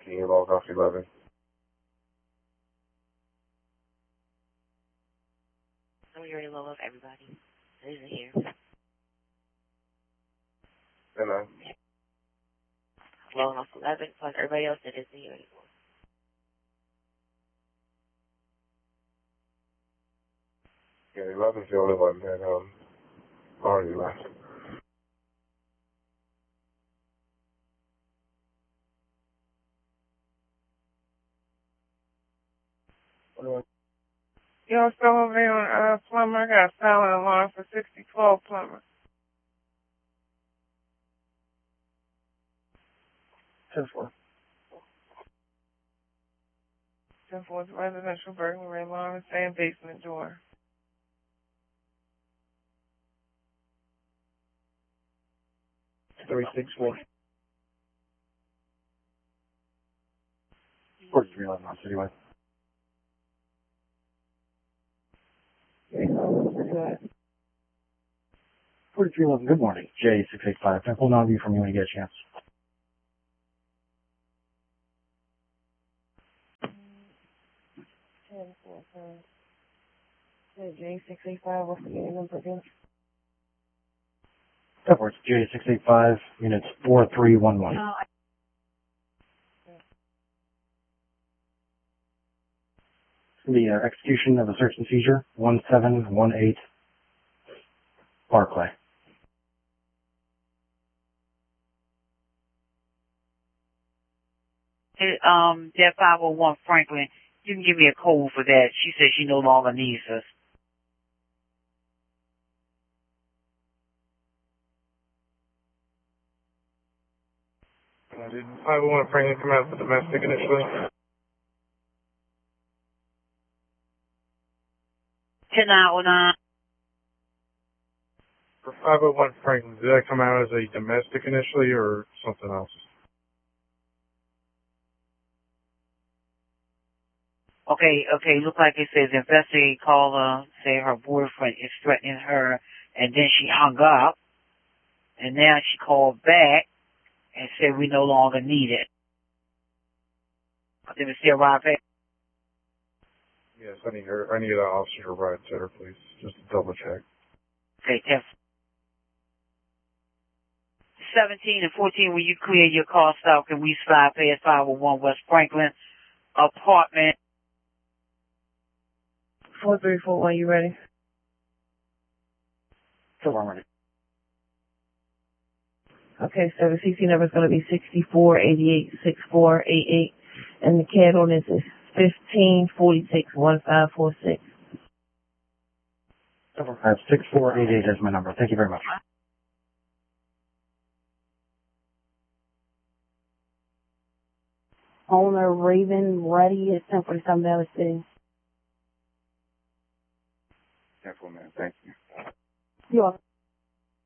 Can you log off 11? No, you already log off everybody. It isn't here. Hello. Logging off 11 plus everybody else that isn't here anymore. Yeah, 11's the only one that already left. Yo, still over there on Plumber. I got a silent alarm for 6012 Plumber. 10-4. 10-4's residential burglary alarm is saying basement door. Three, 6, 4. 4311 on Citywide. Good. 4311, good morning. J685. I'm holding on to you from you when you get a chance. J685, what's the unit number again? That works. J685, units 4311. The execution of a search and seizure, 1718 Barclay. That 501 Franklin, you can give me a code for that. She says she no longer needs us. Did 501 Franklin come out for domestic initially? 10909. For 501 Franklin, did that come out as a domestic initially or something else? Okay, look like it says investigate caller, say her boyfriend is threatening her, and then she hung up, and now she called back and said we no longer need it. Did it still arrive back? Yes, I need the officer to write to her, please, just to double check. Okay, 17 and 14, when you clear your car stop, can we slide past 501 West Franklin apartment? 4341, you ready? So I'm ready. Okay, so the CC number is going to be 64886488, and the CAD on this is 15461546. 6488 is my number. Thank you very much. Owner Raven Ruddy at 1047 Valley City. 10-4, man. Thank you. You're welcome.